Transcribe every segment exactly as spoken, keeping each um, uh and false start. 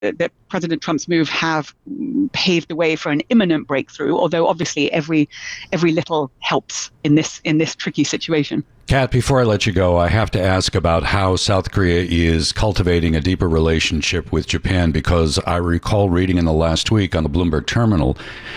that President Trump's move have paved the way for an imminent breakthrough, although obviously every every little helps in this in this tricky situation. Kat, before I let you go, I have to ask about how South Korea is cultivating a deeper relationship with Japan, because I recall reading in the last week on the Bloomberg terminal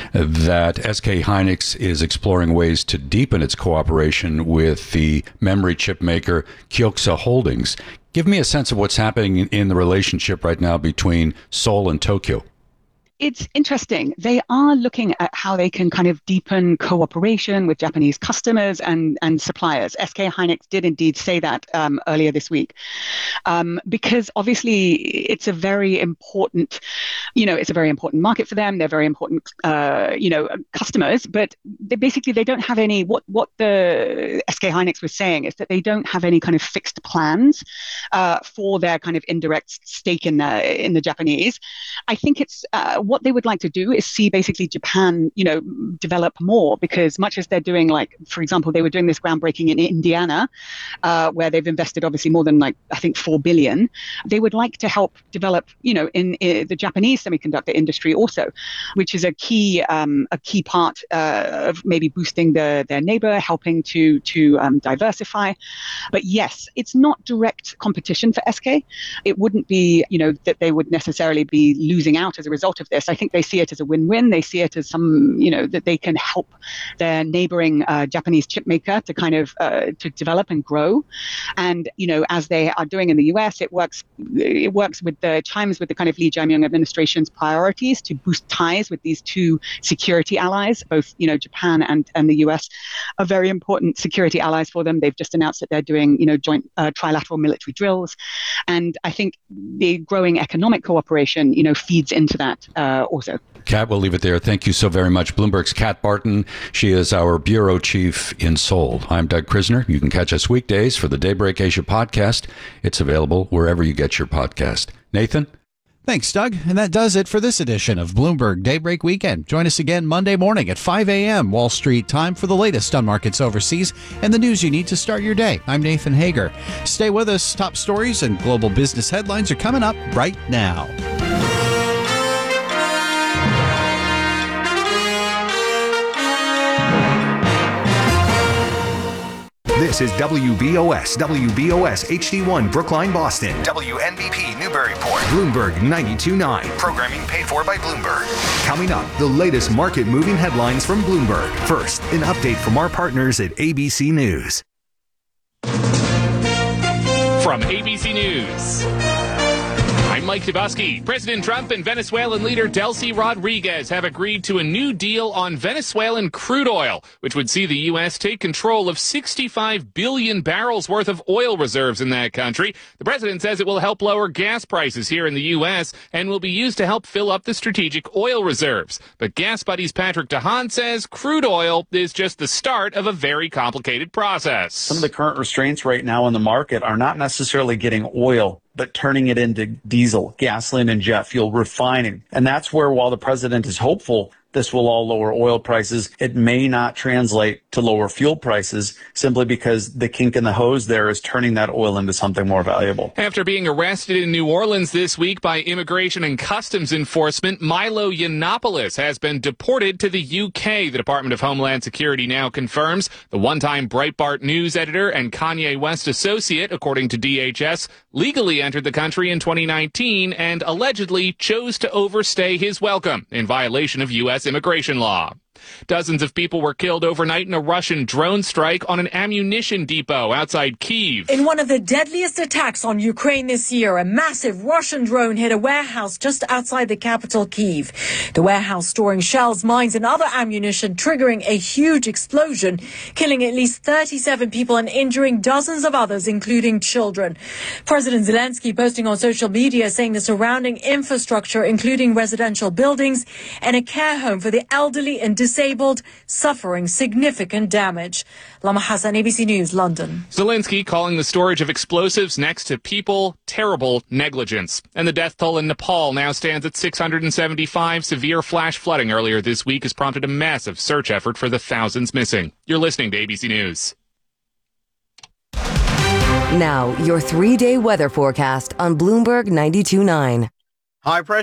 that S K Hynix is exploring ways to deepen its cooperation with the memory chip maker Kioxia Holdings. Give me a sense of what's happening in the relationship right now between Seoul and Tokyo. It's interesting. They are looking at how they can kind of deepen cooperation with Japanese customers and, and suppliers. S K Hynix did indeed say that um, earlier this week, um, because obviously it's a very important, you know, it's a very important market for them. They're very important, uh, you know, customers. But they basically they don't have any. What what the S K Hynix was saying is that they don't have any kind of fixed plans uh, for their kind of indirect stake in the in the Japanese. I think it's. Uh, What they would like to do is see basically Japan, you know, develop more, because much as they're doing, like, for example, they were doing this groundbreaking in Indiana, uh, where they've invested obviously more than like, I think, four billion. They would like to help develop, you know, in, in the Japanese semiconductor industry also, which is a key um, a key part uh, of maybe boosting the, their neighbor, helping to, to um, diversify. But yes, it's not direct competition for S K. It wouldn't be, you know, that they would necessarily be losing out as a result of this. I think they see it as a win-win. They see it as some, you know, that they can help their neighboring uh, Japanese chip maker to kind of uh, to develop and grow. And, you know, as they are doing in the U S, it works it works with the chimes with the kind of Lee Jae-myung administration's priorities to boost ties with these two security allies. Both, you know, Japan and, and the U S are very important security allies for them. They've just announced that they're doing, you know, joint uh, trilateral military drills. And I think the growing economic cooperation, you know, feeds into that uh, also. Kat, we'll leave it there. Thank you so very much. Bloomberg's Kat Barton. She is our bureau chief in Seoul. I'm Doug Krisner. You can catch us weekdays for the Daybreak Asia podcast. It's available wherever you get your podcast. Nathan? Thanks, Doug. And that does it for this edition of Bloomberg Daybreak Weekend. Join us again Monday morning at five a.m. Wall Street time for the latest on markets overseas and the news you need to start your day. I'm Nathan Hager. Stay with us. Top stories and global business headlines are coming up right now. This is W B O S, W B O S H D one, Brookline, Boston. W N B P, Newburyport. Bloomberg ninety-two point nine. Programming paid for by Bloomberg. Coming up, the latest market-moving headlines from Bloomberg. First, an update from our partners at A B C News. From A B C News, I'm Mike Dubosky. President Trump and Venezuelan leader Delcy Rodriguez have agreed to a new deal on Venezuelan crude oil, which would see the U S take control of sixty-five billion barrels worth of oil reserves in that country. The president says it will help lower gas prices here in the U S and will be used to help fill up the strategic oil reserves. But Gas Buddies Patrick DeHaan says crude oil is just the start of a very complicated process. Some of the current restraints right now in the market are not necessarily getting oil, but turning it into diesel, gasoline, and jet fuel, refining. And that's where, while the president is hopeful this will all lower oil prices, it may not translate to lower fuel prices simply because the kink in the hose there is turning that oil into something more valuable. After being arrested in New Orleans this week by Immigration and Customs Enforcement, Milo Yiannopoulos has been deported to the U K. The Department of Homeland Security now confirms the one-time Breitbart News editor and Kanye West associate, according to D H S, legally entered the country in twenty nineteen and allegedly chose to overstay his welcome in violation of U S immigration law. Dozens of people were killed overnight in a Russian drone strike on an ammunition depot outside Kyiv. In one of the deadliest attacks on Ukraine this year, a massive Russian drone hit a warehouse just outside the capital, Kyiv. The warehouse storing shells, mines, and other ammunition, triggering a huge explosion, killing at least thirty-seven people and injuring dozens of others, including children. President Zelensky posting on social media saying the surrounding infrastructure, including residential buildings and a care home for the elderly and disabled, suffering significant damage. Lama Hassan, A B C News, London. Zelensky calling the storage of explosives next to people terrible negligence. And the death toll in Nepal now stands at six hundred seventy-five. Severe flash flooding earlier this week has prompted a massive search effort for the thousands missing. You're listening to A B C News. Now, your three-day weather forecast on Bloomberg ninety-two point nine. High pressure